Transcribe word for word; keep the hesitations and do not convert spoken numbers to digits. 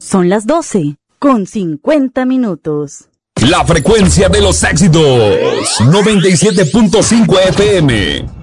Son las doce con cincuenta minutos. La frecuencia de los éxitos. noventa y siete punto cinco F M.